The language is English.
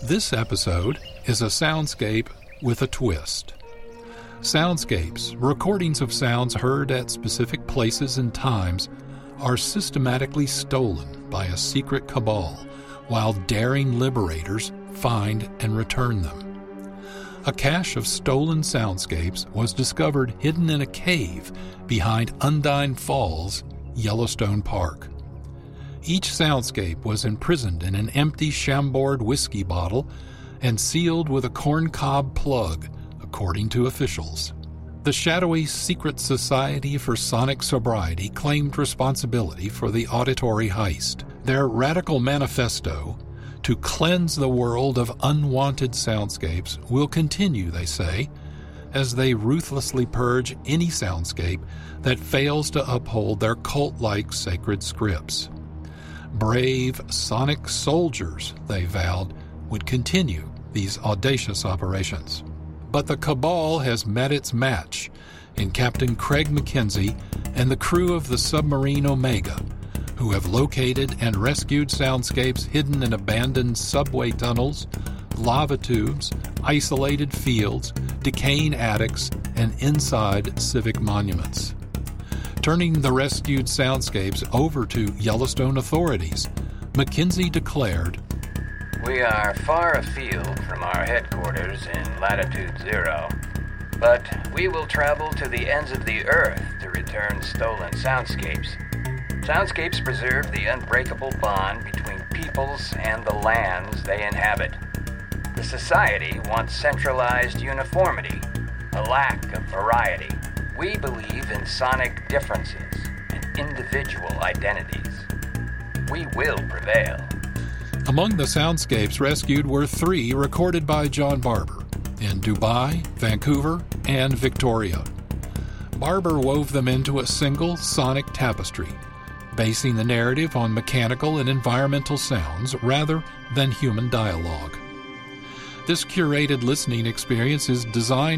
This episode is a soundscape with a twist. Soundscapes, recordings of sounds heard at specific places and times, are systematically stolen by a secret cabal while daring liberators find and return them. A cache of stolen soundscapes was discovered hidden in a cave behind Undine Falls, Yellowstone Park. Each soundscape was imprisoned in an empty Chambord whiskey bottle and sealed with a corncob plug, according to officials. The shadowy Secret Society for Sonic Sobriety claimed responsibility for the auditory heist. Their radical manifesto, to cleanse the world of unwanted soundscapes, will continue, they say, as they ruthlessly purge any soundscape that fails to uphold their cult-like sacred scripts. Brave sonic soldiers, they vowed, would continue these audacious operations. But the cabal has met its match in Captain Craig McKenzie and the crew of the submarine Omega, who have located and rescued soundscapes hidden in abandoned subway tunnels, lava tubes, isolated fields, decaying attics, and inside civic monuments. Turning the rescued soundscapes over to Yellowstone authorities, McKenzie declared, "We are far afield from our headquarters in latitude 0, but we will travel to the ends of the earth to return stolen soundscapes. Soundscapes preserve the unbreakable bond between peoples and the lands they inhabit. The society wants centralized uniformity, a lack of variety. We believe in sonic differences and individual identities. We will prevail." Among the soundscapes rescued were 3 recorded by John Barber in Dubai, Vancouver, and Victoria. Barber wove them into a single sonic tapestry, basing the narrative on mechanical and environmental sounds rather than human dialogue. This curated listening experience is designed